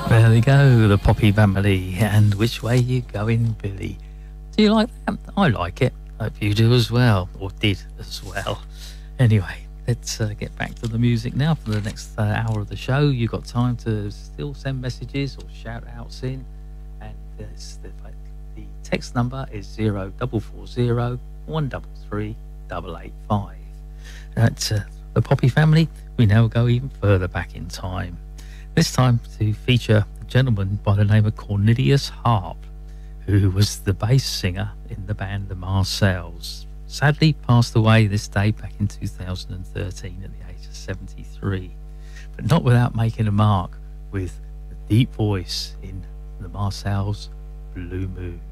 There we go, the Poppy Family, and Which Way You Going, Billy? Do you like that? I like it. Hope you do as well, or did as well. Anyway, let's get back to the music now for the next hour of the show. You've got time to still send messages or shout outs in, and the text number is 0440 133 885. That's the Poppy Family. We now go even further back in time. This time to feature a gentleman by the name of Cornelius Harp, who was the bass singer in the band The Marcells. Sadly passed away this day back in 2013 at the age of 73, but not without making a mark with a deep voice in The Marcells' Blue Moon.